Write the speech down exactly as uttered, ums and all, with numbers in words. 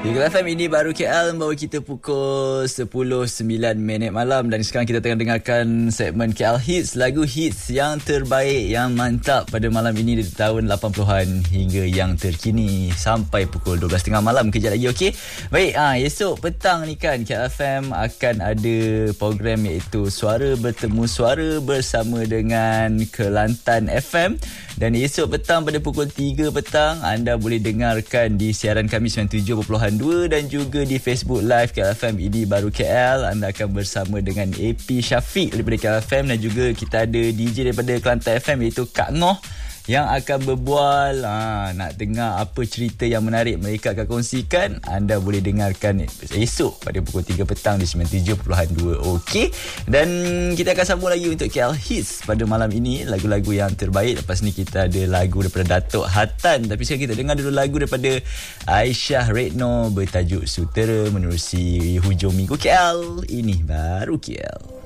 Di K L F M ini baru K L membawa kita pukul sepuluh sembilan minit malam. Dan sekarang kita tengah dengarkan segmen K L Hits, lagu hits yang terbaik, yang mantap pada malam ini dari tahun lapan puluhan hingga yang terkini sampai pukul dua belas tiga puluh malam. Kejap lagi, okey? Baik, ah esok petang ni kan K L F M akan ada program iaitu Suara Bertemu Suara bersama dengan Kelantan F M. Dan esok petang pada pukul tiga petang anda boleh dengarkan di siaran kami sembilan puluh tujuh perpuluhan dua dan juga di Facebook Live K L F M Ini Baru K L. Anda akan bersama dengan A P Syafiq daripada K L F M dan juga kita ada D J daripada Kelantan F M iaitu Kak Ngoh yang akan berbual. Ha, nak dengar apa cerita yang menarik mereka akan kongsikan, anda boleh dengarkan esok pada pukul tiga petang di sembilan puluh tujuh perpuluhan dua. Okey. Dan kita akan sambung lagi untuk K L Hits pada malam ini, lagu-lagu yang terbaik. Lepas ni kita ada lagu daripada Datuk Hatan. Tapi sekarang kita dengar dulu lagu daripada Aisyah Redno bertajuk Sutera menerusi hujung minggu K L. Ini Baru K L.